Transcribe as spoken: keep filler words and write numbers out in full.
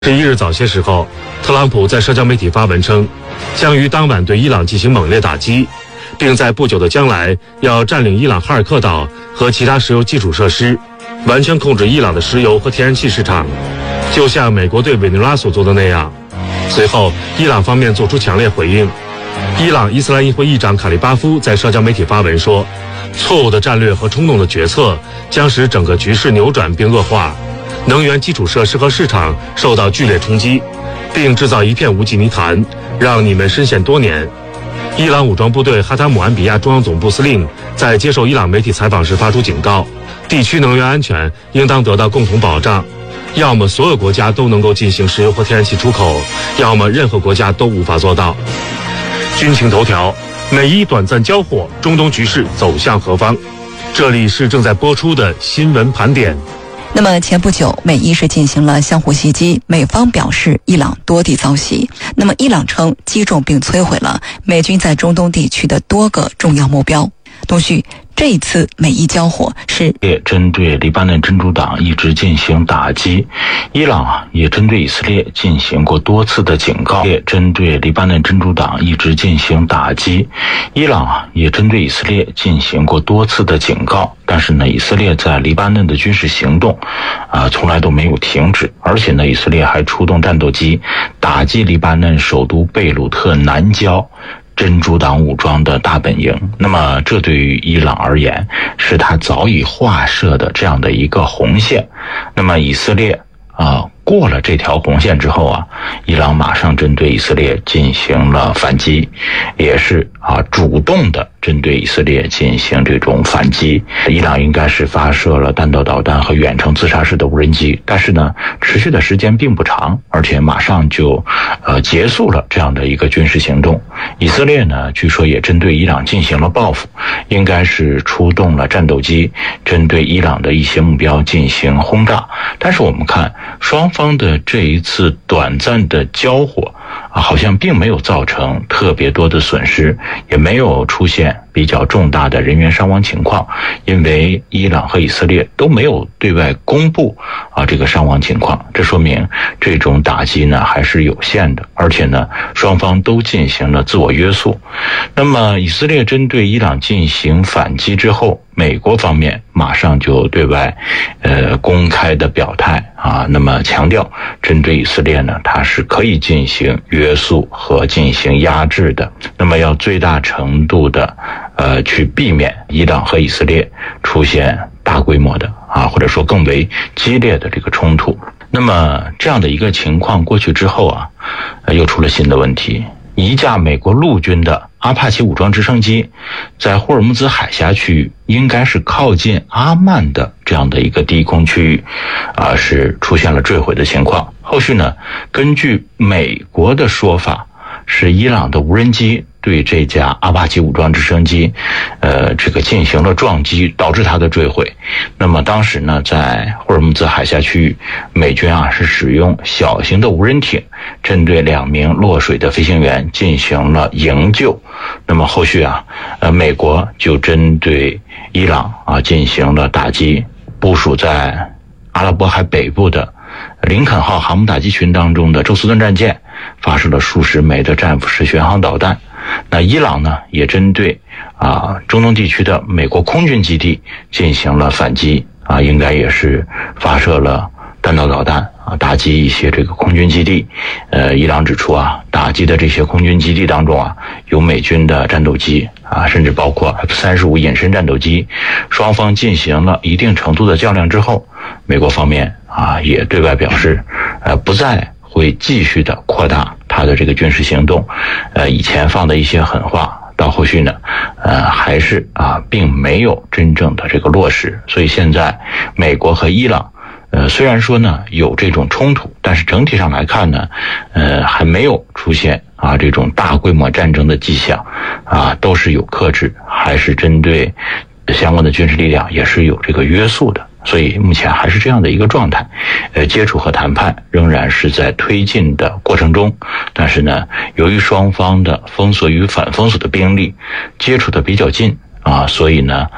十一日早些时候，特朗普在社交媒体发文称，将于当晚对伊朗进行猛烈打击，并在不久的将来要占领伊朗哈尔克岛和其他石油基础设施，完全控制伊朗的石油和天然气市场，就像美国对委内瑞拉所做的那样。随后，伊朗方面做出强烈回应。伊朗伊斯兰议会议长卡利巴夫在社交媒体发文说，错误的战略和冲动的决策将使整个局势扭转并恶化，能源基础设施和市场受到剧烈冲击，并制造一片无尽泥潭，让你们深陷多年。伊朗武装部队哈塔姆安比亚中央总部司令在接受伊朗媒体采访时发出警告，地区能源安全应当得到共同保障，要么所有国家都能够进行石油和天然气出口，要么任何国家都无法做到。军情头条：美伊短暂交火，中东局势走向何方？这里是正在播出的新闻盘点。 那么前不久，美伊是进行了相互袭击，美方表示伊朗多地遭袭，那么伊朗称击中并摧毁了美军在中东地区的多个重要目标。东旭，这一次美伊交火是也针对黎巴嫩真主党一直进行打击，伊朗啊也针对以色列进行过多次的警告，也针对黎巴嫩真主党一直进行打击，伊朗啊也针对以色列进行过多次的警告。但是呢，以色列在黎巴嫩的军事行动啊、呃、从来都没有停止，而且呢，以色列还出动战斗机打击黎巴嫩首都贝鲁特南郊真主党武装的大本营。那么这对于伊朗而言是他早已划设的这样的一个红线。那么以色列啊、呃、过了这条红线之后啊，伊朗马上针对以色列进行了反击，也是啊主动的针对以色列进行这种反击。伊朗应该是发射了弹道导弹和远程自杀式的无人机，但是呢持续的时间并不长，而且马上就呃结束了这样的一个军事行动。以色列呢据说也针对伊朗进行了报复，应该是出动了战斗机针对伊朗的一些目标进行轰炸。但是我们看双方的这一次短暂的交火啊，好像并没有造成特别多的损失，也没有出现比较重大的人员伤亡情况，因为伊朗和以色列都没有对外公布啊这个伤亡情况，这说明这种打击呢还是有限的，而且呢双方都进行了自我约束。那么以色列针对伊朗进行反击之后，美国方面马上就对外呃公开的表态啊，那么强调针对以色列呢它是可以进行约束和进行压制的，那么要最大程度的呃去避免伊朗和以色列出现大规模的啊或者说更为激烈的这个冲突。那么这样的一个情况过去之后啊，呃、又出了新的问题。一架美国陆军的阿帕奇武装直升机在霍尔木兹海峡区域，应该是靠近阿曼的这样的一个低空区域啊，是出现了坠毁的情况。后续呢，根据美国的说法，是伊朗的无人机对这架阿帕奇武装直升机呃这个进行了撞击，导致它的坠毁。那么当时呢，在霍尔木兹海峡区域，美军啊是使用小型的无人艇针对两名落水的飞行员进行了营救。那么后续啊呃美国就针对伊朗啊进行了打击，部署在阿拉伯海北部的林肯号航母打击群当中的宙斯盾战舰发射了数十枚的战斧式巡航导弹。那伊朗呢也针对啊中东地区的美国空军基地进行了反击啊，应该也是发射了弹道导弹啊，打击一些这个空军基地。呃，伊朗指出啊，打击的这些空军基地当中啊，有美军的战斗机啊，甚至包括 F 三十五 隐身战斗机。双方进行了一定程度的较量之后，美国方面啊也对外表示，呃，不再会继续的扩大它的这个军事行动。呃，以前放的一些狠话，到后续呢，呃，还是啊，并没有真正的这个落实。所以现在美国和伊朗。呃，虽然说呢有这种冲突，但是整体上来看呢，呃，还没有出现啊这种大规模战争的迹象，啊，都是有克制，还是针对相关的军事力量也是有这个约束的，所以目前还是这样的一个状态。呃，接触和谈判仍然是在推进的过程中，但是呢，由于双方的封锁与反封锁的兵力接触的比较近啊，所以呢。